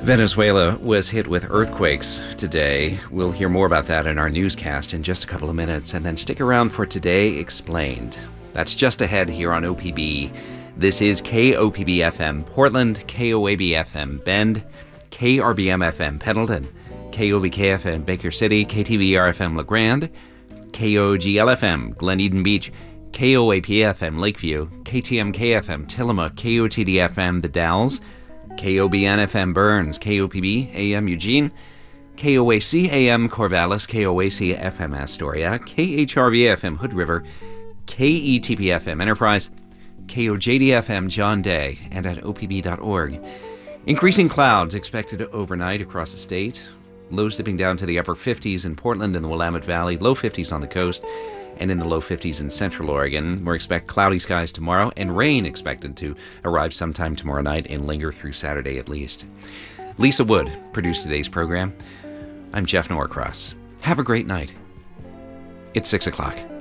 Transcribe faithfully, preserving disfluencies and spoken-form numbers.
Venezuela was hit with earthquakes today. We'll hear more about that in our newscast in just a couple of minutes. And then stick around for Today Explained. That's just ahead here on O P B. This is K O P B F M Portland, K O A B F M Bend, K R B M F M Pendleton, K O B K F M Baker City, K T V R F M La Grande, K O G L F M Glen Eden Beach, K O A P F M Lakeview, K T M K F M Tillamook, K O T D F M The Dalles, K O B N F M Burns, K O P B A M Eugene, K O A C A M Corvallis, K O A C F M Astoria, K H R V F M Hood River, K E T P F M Enterprise, K O J D F M John Day, and at O P B dot org. Increasing clouds expected overnight across the state. Lows dipping down to the upper fifties in Portland and the Willamette Valley, low fifties on the coast, and in the low fifties in Central Oregon. We expect cloudy skies tomorrow and rain expected to arrive sometime tomorrow night and linger through Saturday at least. Lisa Wood produced today's program. I'm Jeff Norcross. Have a great night. It's six o'clock.